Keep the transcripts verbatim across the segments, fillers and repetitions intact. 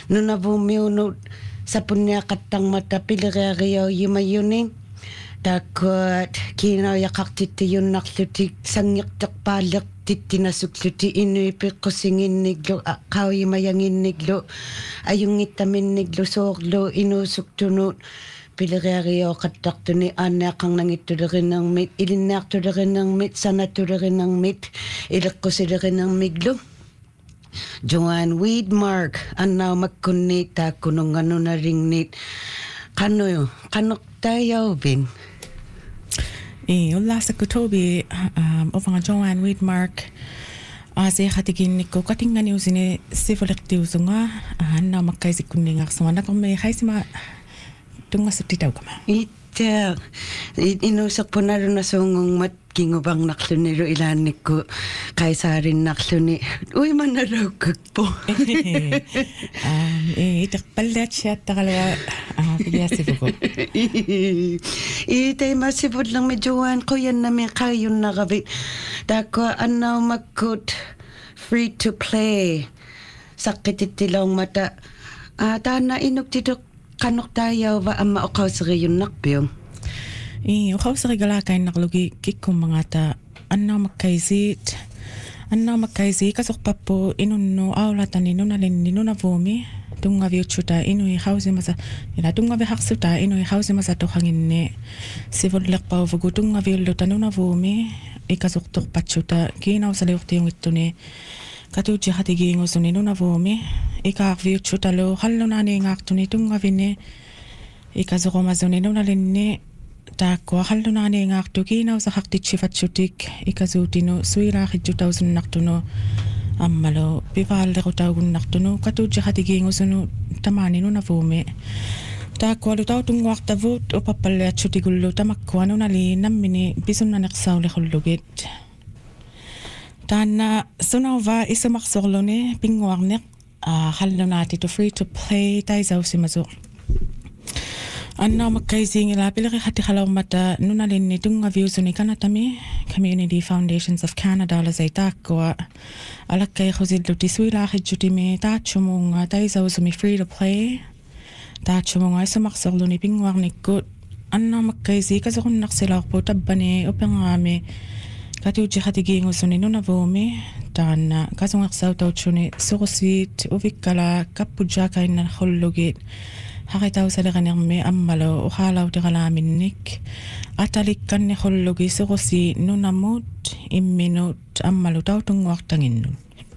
nunavumiunut sapunniaqattangmata pileriario yimayunin taakkuat kiinauiaqartittiyunnarlutik sanngirteqpaalleq tittinasukluti inuipiqqussinginniklu qauyimayanginniklu ayungittaminniklu soorlu inuusuktunut pileriario qattaqtuni aanneaqarnangittulerinermit ilinneartulerinermit sanatulerinermit ileqqusilerinermiklu Joanne Weedmark annaumakkunniit taakkununganunaringnit qanu qanuqtayauvin Eh, ullasa kutobi um, ovanga Joanne Weedmark ase khatiginnikku katingani usine sifolektiusunga anna makkaisikkunningarsunga nakorme haisima tungasutitaukama ita inusaqpunalunasuungungmat kingubangnarlunilu ilaannikku qaisaarinarluni uimanalaukakpo um eh itaqpallaatsiattaqalua pigiassivuku itaimassivullermi Joanne quyannami qaayunnaqavit taakku annaumakkut free to play saqqitittilaungmata taanna inuktituq qanuqtaayauva amma oqauseriyunnarpium Eh, uqauserigalakainnerlugi kikkummangata annaumakkaisit annaumakkaisi kasorpappu inunnu aulatani nunalinni nunavuumi tungaviutsuta inui hausimasa ila tungaviharsuta inui hausimasa tohanginni sivullerpauvugu tungaviulluta nunavuumi ikasortorpatsuta kiinausaliurtiungittuni katuuji hatigiingusuni nunavuumi ikaarviutsutalu hallunaaniingaartuni tungavini ikasoromazuni nunalinni taakko hallunani ngaartu kiinausahartitsifatsutik ikasuutinu suilaakhijjutausunnartunu ammalo pivaallerutaugunnartunu katuujjahatigiingusunu tamaaninu navuumi taakkualu tautunguartavut upappalliatsutigullu tamakkuanunali nammini pisunnaneqsaulihullugit taanna sunauva isumarsorluni pinguarneq hallunaatitu free to play taisausimasu Anna makkaisiingila pileri hattiqalormata nunalinni tungaviusuni kanatami Community Foundations of Canada lasaitakkoa alakkaihusilluti suilaakhijjutimi taatsumunga taisausumi free to play taatsumunga isumarsorluni pinguarnikkut anna makkaisi kasorunnarsilaarpu tabbani upengaami katuuji hatigiingusuni nunavuumi taanna kasungersautautsuni surusiit uvikkala kappujjaakainna hullugit Haritausalerinermi ammalo uhaalautigalaaminnik atalikkanni hullugi surusi nunamut imminut ammalu tautunguartanginnu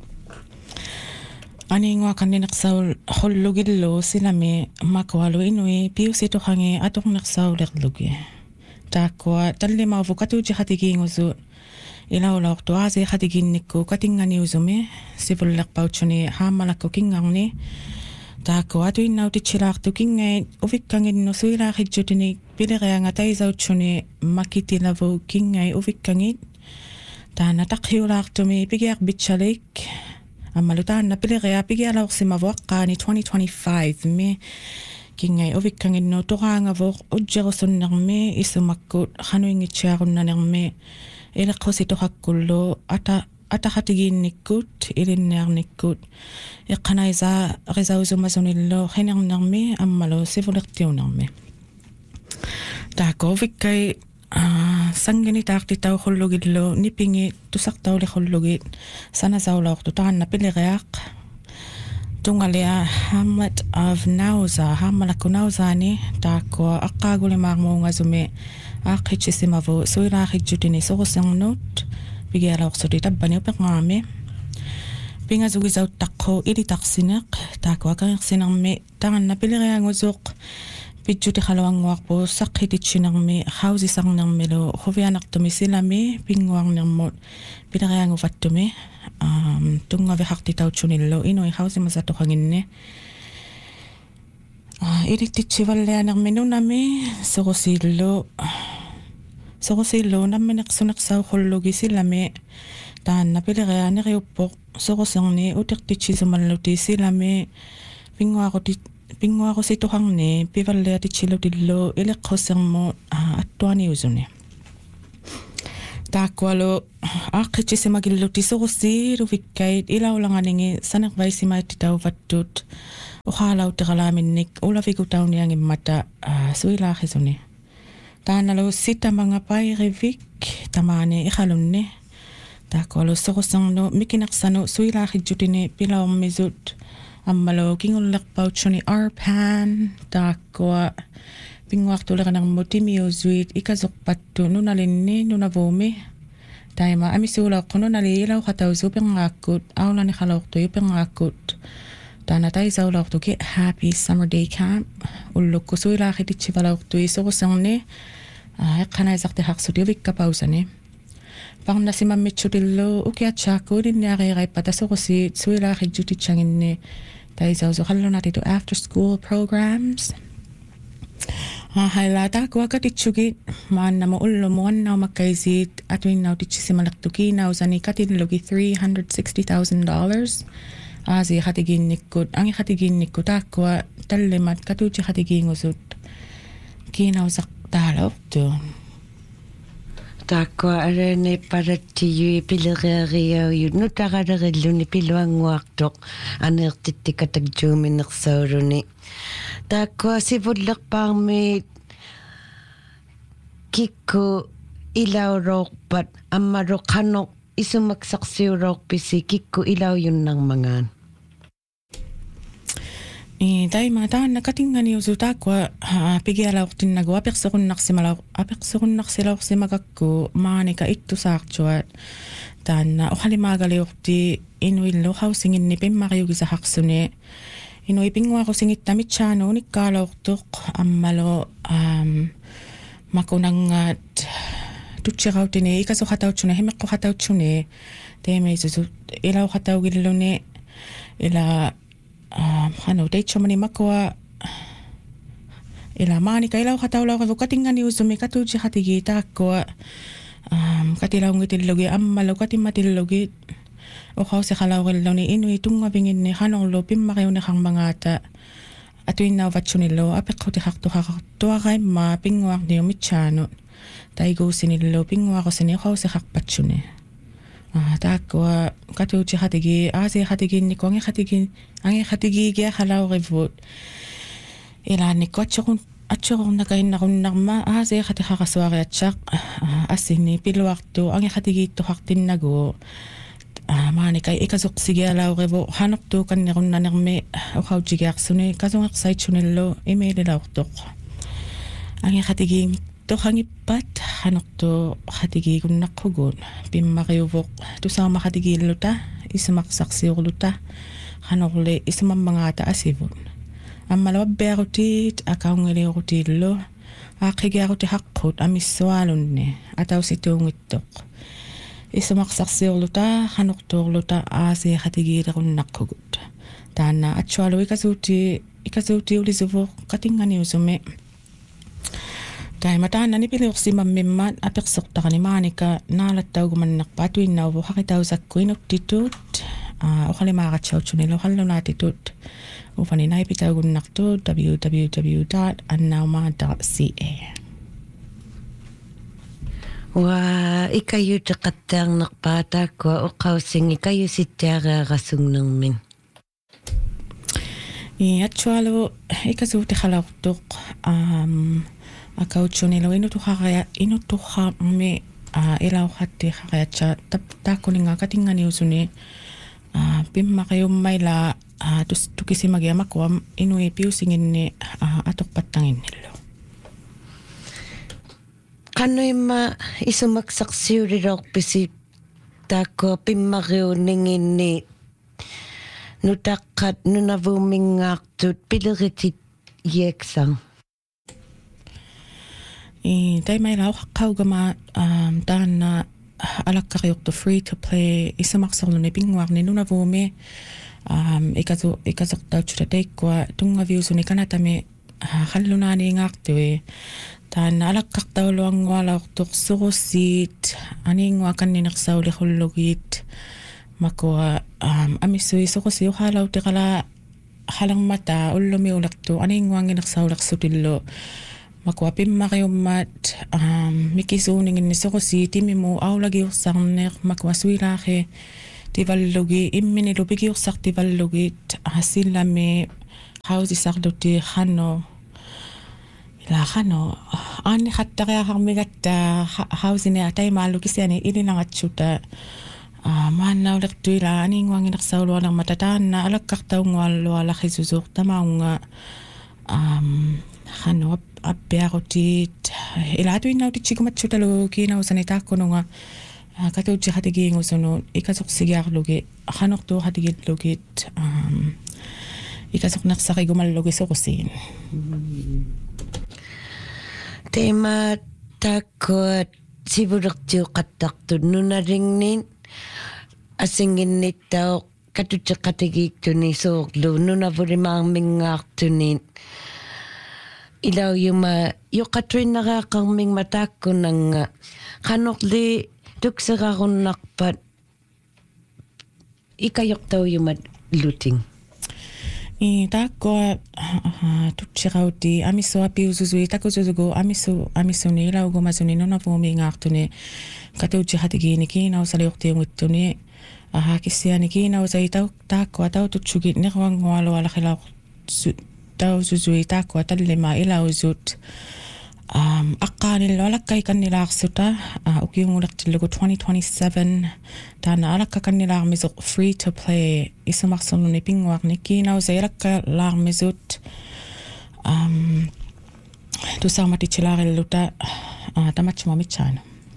aniinguakanninersaul hullugillu silami makwalu inui piusituhangi aturnersaulerlugi taakkua tallimauvu katuuji hatigiingusu ilaulaortu aasi hatiginnikku katinganiusumi sivullerpautsuni haamalakku kingarni taakko atuinnautitsilaartu kingait uvikkanginnu suilaakhijjutini pilerianga taisautsuni makitilavu kingai uvikkangit taana taqhiulaartumi pigiarbitsalik ammalu taanna pileria pigialaorsimavu aqqaani twenty twenty-five mi kingai uvikkanginnu turaangavor ujjerusunnermi isumakkut hanuingitsiarunnanermi ileqqusitoqakkullu ata atahatigiinnikkut ilinnearnikkut iqqanaisa risausumasunillu hinernermi ammalu sivulertiunermi taakko uvikkai sangini taartitauhullugillu nipingi tusartaulihullugit sanasaulaortu taanna pileriaq tungalia Hamlet of Nauza hammalakku Nauzaani taakko aqqaagulimaarmuungasumi aaqqitsisimavu suilaakhijjutini surusernut pigialaorsuti tabbani upeqaami pingasugisauttaqqu ilitaqsineq taakkuakangersinermi taranna pileriangusuq pijjuti haluanguarpu saqqititsinermi hausisarnermilu huvianartumi silami pinguarnermut pileriangufattumi um tungavihartitautsunillu inui hausimasatoqanginni ilittitsivallianermi nunami surusillu Sorusillu nammineqsuneqsauhullugi silami taanna pileriaaneriuppoq soruserni utirtitsisumalluti silami pinguaruti pinguarusituharni pivalliatitsilutillu ileqqussermu attuaniusuni taakkualu aaqqitsisimakilluti sorusiilu vikkait ilaulanganingi sanervaisimaaittitauvattut uhalautikalaminnik ulavikutauniangin mata suilaahisuni. Taanalu sita mga pairivik tamani ihalunni. Taakolo sokosangno mikinaksano suilaahijutini pilaummisut. Ammalo kingullerpautsuni arpan. Taakkoa pinguartuleranang motimiusuit ikasokpattu nunalinni nunavumi. Taima amisuulaqku nunali ilauhatausu pengaakut. Aulani halauqtu pengaakut. Taana taisaulartu Get Happy Summer Day Camp. Ullukku suilaahititsivalauqtui sokosangni. Eqqanaisarti haqsuti uvikkapausani. Parnasimammitsutilluu ukiatsaakkuulinniariiraippata soqosiit suilaahijutitsanginni taisausu qallunatitu after school programs. Hailaataa katitsukit maannamu ullumu annaumakkaisiit atuinnautitsisimaleqtu kiinausani katillugi three hundred sixty thousand dollars. Aasi hatiginnikkut, angi hatiginnikku taakkua tallimat katuutsi hatigiingusut kiinausaq taalauqtuun. Taakkua arene parattiyu pileriariaujut nutaqalerilluni piluanguartoq aneertittikatagjuuminersauruni. Taakkua sivullerpaarmi kikku ilauroorpat ammaroqanoq isumaksarsiuroorpisi kikku ilaujunnarmangaan. Taima taanna katinganiusu taakkua pigialauqtinnagu apersoqunnarsimalau apersoqunnarsilauqsimakakku maanika ittusaartuat taanna oqalimaagaliorti inuillu hausinginni pimmariugisahaqsuni inui pinguaqusingittamitsaanu unikkaalortuq ammalo um, makunangaat tutsirautini ikasuqatautsuni himeqqoqatautsuni teemiisusu ilauqataugilluni ila Um, ano, teitsomani makua ila maanika ilauqataulauqavu katinganiusumi katuutsi hatigi taakkua um, katilaungitillugi ammalu katimatillugi uqausiqalauqilluni inui tungavinginni qanorlu pimmariuniqarmangaata atuinnauvatsunillu apeqqutihaqtuhaqtuaqaimma pinguarniu mitsaanut taiguusinillu pinguaqusini uqausiqarpatsuni. Ah, taakkua katuutsi hatigi aasi hatiginnikku angi hatigi angi hatigiigia halaurivut ilaannikku atsoqun atsoqornakainnaqunnerma aasi hatihaqasuariatsaq assini piluartu angi hatigiittuhaqtinnagu maanikai ikasuqsigialaurivu hanortu kannerunnanermi uqautigiarsuni kasungeqsaitsunillu imiililaurtoq angi hatigi tohangippat hanortu hatigiigunnaqqhugun pimmariuvoq tusaama hatigiilluta isumaqsarsiurluta hanorli isumammangaata asivun ammalawabbearutit akaungeliurutiillu aaqigiaruti haqqut amissualunni atausituungittoq isumaqsarsiurluta hanortuurluta aasi hatigiilerunnaqqugut taanna atsualu ikasuuti ikasuuti ulisuvoq katinganiusumi Taima taanna nipiliorsimamimmat apersortaqani maanika naalattaugumannerpa atuinnauvu haqitausakku inuttitut oqalimaaqatsautsunilu qallunaatitut ufani naipitaugunnartu w w w dot annauma dot c a. Wa ikayuteqattaarnerpaa taakkua uqaussingi kayusittiareerasungnermin. I atsualu ikasuuti qalortuq um akautsunilo inutuhaqaya inutuhaqmi ilauqatti haqayatsa taakkuninga katinganiusuni pimmaqiyummaila tukisimagia makuam inui piusinginni atoqpattanginnillu qanuimma isumaksarsiulilorpisi taakkua pimmariuninginni nutaqqat nunavuumingaartut pileritit yeeksang I taimaila uqaqqaugama um, taanna alakkariortu free to play isumaqsorluni pinguarni nunavuumi um, ikasu ikasortautsuta teikkua tungaviusuni kanatami qallunaaniingaartui taanna alakkartauluangualaortuq surussiit aniingua kanninersauliqullugiit makua um, amissui surusi uhaalautiqala halangmata ullumiulertu aniinguanginersaulersutillu makua pimmariummat um, mikisuuninginni sorusi timimu aulagiursarneq makua suilaahi tivallugi imminilu pigiursartivallugit hasillami hausi sarluti khano ila khano ani khattaqia harmigatta hausine atai maalukisiani ilinangatsuta maannaulertuila aniinguanginersaulualer matataanna alakkartaungualluala khisusuq tamaunga um khano appiarutit ila tuinnautichikumatsutalu kiinausani taakkununga katuuti khatigiingusunu ikasuqsigiarlugi khanortu khatigillugit um ikasuqnersaqigumallugi soqusiin tema takut sivulertiuqattartut nunaringnin asinginnittao katuteqatigiiktuni soorlu nunavulimaarmingaartunin ilauyuma yuqatuinnereaqarmingma taakkunanga qanorli tukserarunnarpat ikayortauyumat luting i taakkoa tutsirauti amiso apiususui takususugu amisu amisuni ilaugumasuni nunavuumiingaartuni katuuti khatigiini kiinausaliortiungittuni ahakisiani kiinausai taakkoa taututsugit neruangualualakhilaq taususui taakkoa tallima ilausut um aqqaanillo alakkaikannilaarsuta ukiungulertillugu twenty twenty-seven taana alakkakannilаарmisuq free to play isumarsorluni pinguarni kiinausai alakkalaarmisut um tusarmatichilaarilluta tamatsumamitsaana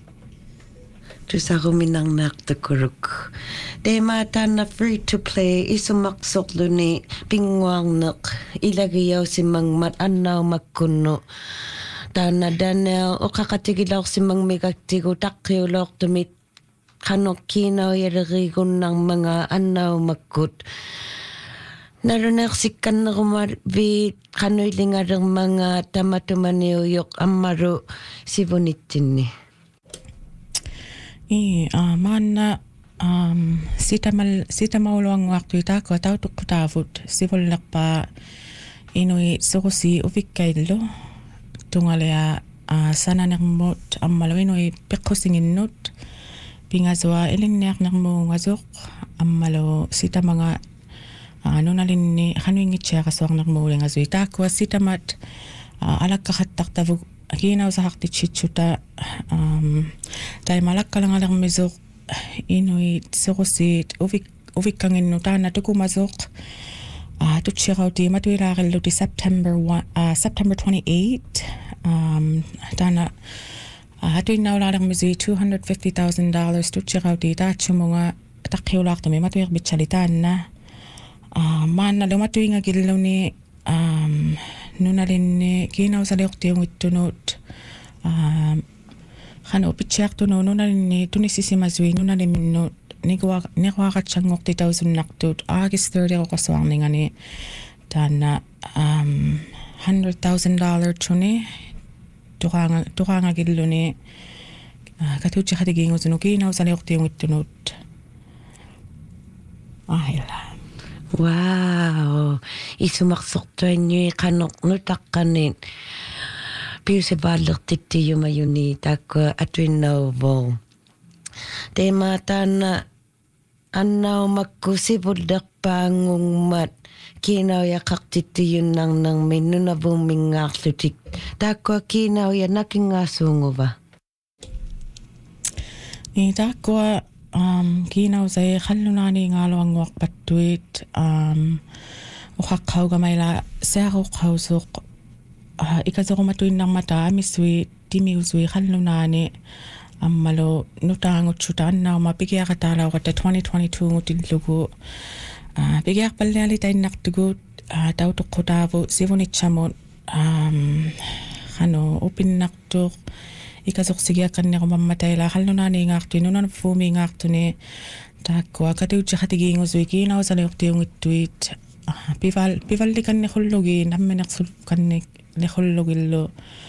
tusaruminarnaartakuruk tema taana free to play isumarsorluni pinguarneq ilagiausimangmat annaumakkunnu taana Daniel uqaqatigilaorsimangmigaktigu taqqiuloortumit qanorkiinauyalerigunnarmanga annaumakkut nalunersikkannerumat vi qanuilingalermanga tamatumaniuyuq ammaru sivunittinni i maanna um sitamal sitamauluanguartui taakkoa tautuqqutaavut sivullerpaa inui sorusi uvikkaillu tungalea sananermut ammaluinui peqqusinginnut pingasua elinniarnermuungasoq ammalu sitamanga nunalinni qanuingitsiaqasuarnermuulingasui taakkoa sitamat alakkaqattartavuk kiinausaqartitsitsuta um taimalakkalangalermisuq inui sorusiit uvik uvikkanginnu taana tukumasoq tutsirauti matuilaarilluti September one, uh, September twenty-eighth um taana hatuinnaulaalermisi two hundred fifty thousand dollars tutsirauti taatsumunga taqqiulaartumi matuirbitsali taanna maanna lumatuingagilluni um nunalinni kiinausaliortiungittunut um khano pitsiartunu nunalinni tunissisimasui nunaliminnu Nigua Niguaqatsanngorti tausunnartut August thirtieth oqasuarningani taana um one hundred thousand dollars tuni tuqaanga tuqaangagilluni katuutsi khatigiingusunu kiinausaliortiungittunut ahilla wow isumarsortuanni qanornutaqqanin piusevaallertittiyumayuni taakku atuinnauvo tema taana annaumakku sivullerpaangungmat kiinauyaqartittiyunnarnermin nunavuummingaarlutik taakkua kiinauya nakingaasuunguva i taakkua um kiinausai qallunaaniingaaluanguarpattuit um uqaqqaugamaila searuqqausuq ikasorumatuinnarmata amissui timiusui qallunaani ammalu nutaangutsuta annauma pigiaqataalauqatta twenty twenty-two ngutillugu pigiarpalliali tainnartugut tautuqqutaavu sivunitsamut um qanu upinnartuq ikasorsigiaqannerumammatayla qallunaaniingaartui nunafuumiingaartuni taakkua katuutsi khatigiingusui kiinausaliortiungittuit pival pivallikannerullugi namminersul kanni lerrullugillu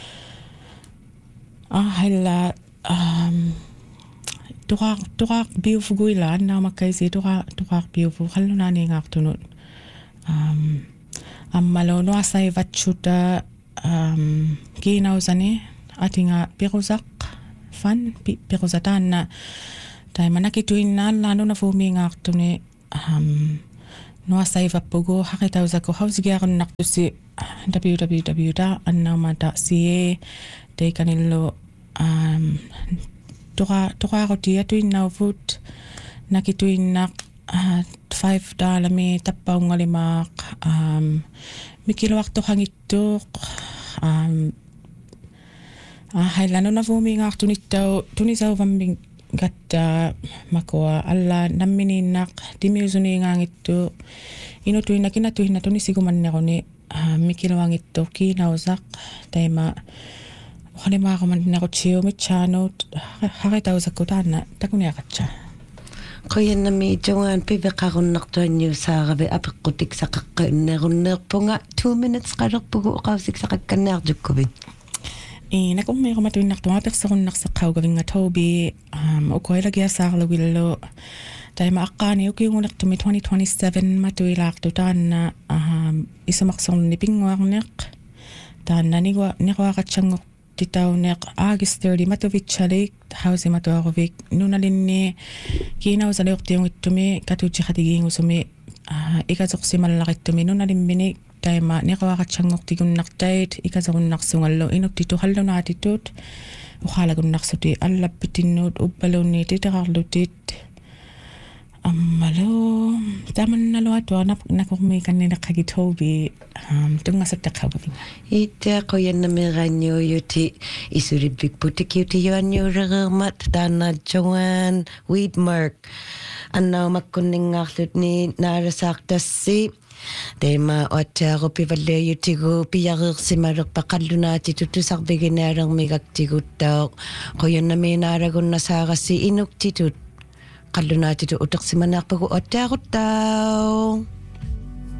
ahilla um tuqa tuqa biufuguila annaamakkaisi tuqa tuqa biufu qallunaaniingaartunut um ammalo nuasaivatsuta um kiinausani atinga pirusaq fan pirusataanna taimanakituinnaalla nunafuumiingaartuni um noa saivappugu haqitausakku hausigiaqunartussi w w w dot annauma dot c a teikanillu um tora toqaarutiatuinnauvut nakituinnaq uh, five dollar-mi tappaungalimaaq um mikiluartorhangittuuq um hailanunavumi-ngaartunittau tunisauvammi gatta makua alla namminiinnaq timiusuniingaangittu inutuinnakinatuhinna tunisigumanneruni mikiluangittu kiinausaq taima uqalimaaqamannerutiumitsaanuut haqitausakku taanna takuniaqatsa qoyannami tungaan piveqarunnartuanniusaaravi apeqqutiksaqaqqinnerunneerpunga two minutes qalerpugu uqausiksaqakkannaartukkuvit i nakummiiqumatuinnartumaa perserunnarseqqaugavingataubi um ukoilagiasaarlugillu taima aqqaani ukiungunertumi twenty twenty-seven matuilaartu taanna um isumaqsorni pinguarneq taanna niwa niqaaqatsangoq titauneq August thirtieth matuvitchalik hausi matuaruvik nunalinni kiinausaliortiungittumi katuutixatigiingusumi ikasoqsimallaqittumi nunalimmini taima niqaaqatsangoqtigunnartait ikasorunnarsungallu inuttituhallunaatitut uqaalagunnarsuti allappitinnuut uppaluunni titeqarlutit ammalo tamannaluatua nakormi kannineqqagitaubi tungasattaqauvavin ittea qoyannamiqaanniuyuti isulipvikputikiutiuanniulereermat taannaatsugaan Weedmark annaumakkunningaarlut ni naalasaartassi teema ottaarupivalleeyutigu piyareersimalerpa qallunaati tutusarviginaalermigaktiguttaa qoyannamiinaalagunnasaarassi inuktitut qallunaatitu utersimanaarpagu ottaaruttau